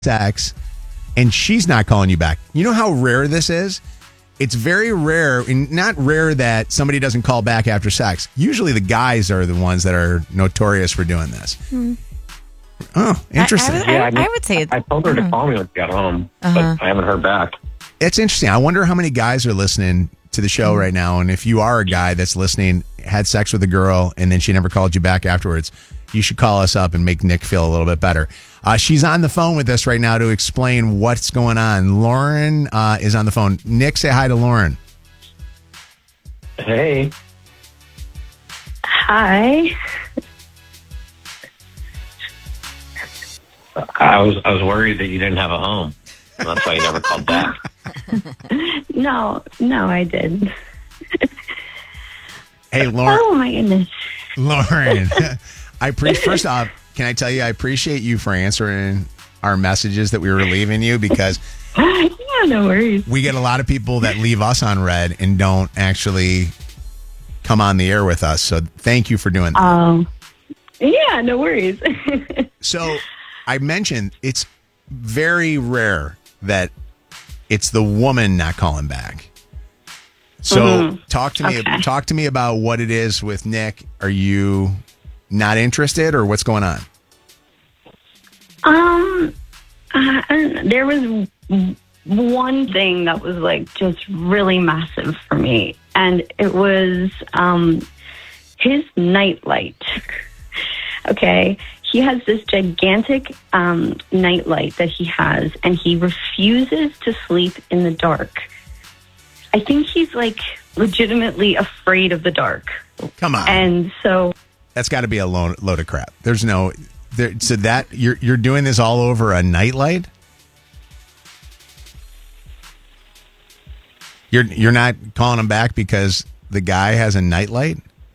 sex and she's not calling you back. You know how rare this is? It's very rare, and not rare that somebody doesn't call back after sex. Usually the guys are the ones that are notorious for doing this. Oh, interesting. I would say I told her to call me when she got home, but I haven't heard back. It's interesting. I wonder how many guys are listening to the show right now, and if you are a guy that's listening, had sex with a girl, and then she never called you back afterwards, you should call us up and make Nick feel a little bit better. She's on the phone with us right now to explain what's going on. Lauren is on the phone. Nick, say hi to Lauren. Hey. Hi. I was worried that you didn't have a home. That's why you never called back. No, I did. Hey, Lauren. Oh, my goodness. Lauren, first off, can I tell you, I appreciate you for answering our messages that we were leaving you, because Yeah, no worries. we get a lot of people that leave us on red and don't actually come on the air with us. So thank you for doing that. Yeah, no worries. So I mentioned it's very rare that it's the woman not calling back. So talk to me about what it is with Nick. Are you not interested, or what's going on? There was one thing that was like just really massive for me, and it was his nightlight. Okay, he has this gigantic nightlight that he has, and he refuses to sleep in the dark. I think he's like legitimately afraid of the dark. Come on. And so That's got to be a load of crap. There's no so that you're doing this all over a nightlight? You're not calling him back because the guy has a nightlight?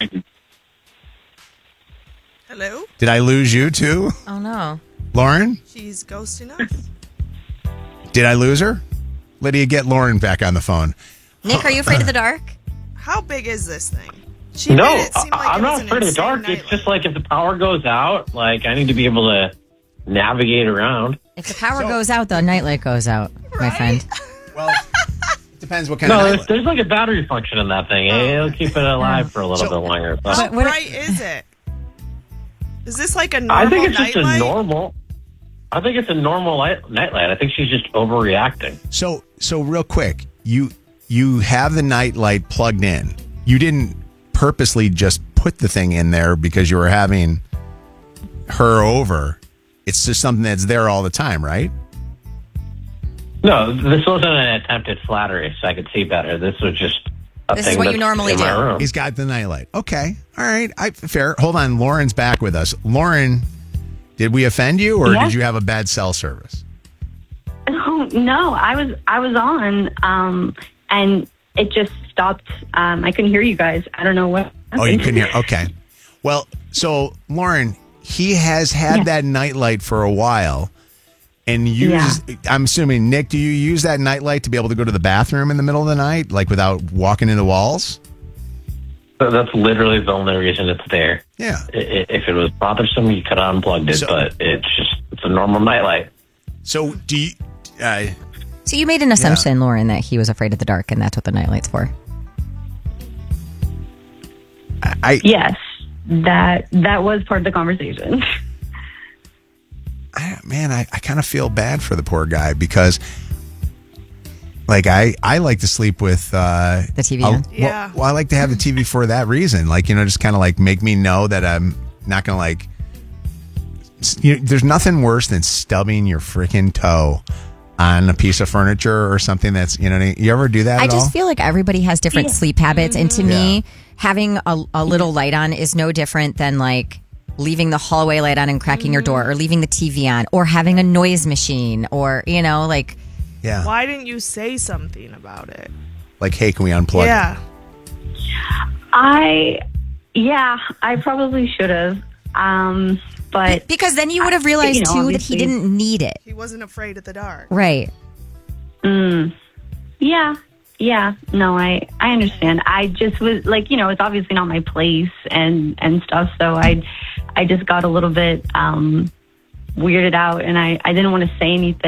Hello? Did I lose you too? Oh, no. Lauren? She's ghosting us. Did I lose her? Lydia, get Lauren back on the phone. Nick, are you afraid of the dark? How big is this thing? No, made it seem like I'm it not was an afraid of the insane dark. nightlight. It's just like if the power goes out, like I need to be able to navigate around. If the power goes out, the nightlight goes out, my friend. Well, it depends what kind of No, nightlight. there's like a battery function in that thing. It'll keep it alive for a little bit longer. But How What- bright is it? Is this like a normal I think it's just nightlight? a normal. I think it's a normal nightlight. I think she's just overreacting. So real quick, you have the nightlight plugged in. You didn't purposely just put the thing in there because you were having her over. It's just something that's there all the time, right? No, this wasn't an attempt at flattery, so I could see better. This was just a This thing is what you that's normally in my do. room. He's got the nightlight. Okay. All right. Fair. Hold on. Lauren's back with us. Lauren, did we offend you, or Yes. did you have a bad cell service? Oh, no, I was on, and it just stopped. I couldn't hear you guys. I don't know what happened. Oh, you couldn't hear. Okay. Well, so Lauren, he has had that nightlight for a while, and I'm assuming, Nick, do you use that nightlight to be able to go to the bathroom in the middle of the night, like without walking into walls? That's literally the only reason it's there. Yeah. If it was bothersome, you could have unplugged it, but it's a normal nightlight. So do you? So you made an assumption, Lauren, that he was afraid of the dark, and that's what the nightlight's for. Yes, that was part of the conversation. I kind of feel bad for the poor guy because, like, I like to sleep with The TV on? Yeah. Well, I like to have the TV for that reason. Like, just kind of like make me know that I'm not going to like. There's nothing worse than stubbing your freaking toe on a piece of furniture or something that's, you ever do that I at all? just feel like everybody has different sleep habits. And to me, having a little light on is no different than like leaving the hallway light on and cracking your door, or leaving the TV on, or having a noise machine, or, like. Yeah. Why didn't you say something about it? Like, hey, can we unplug it? Yeah. I probably should have. But Because then you would have realized, too, that he obviously- didn't need it. He wasn't afraid of the dark. Right. Yeah. No, I understand. I just was like, it's obviously not my place and stuff. So I just got a little bit, weirded out, and I didn't want to say anything.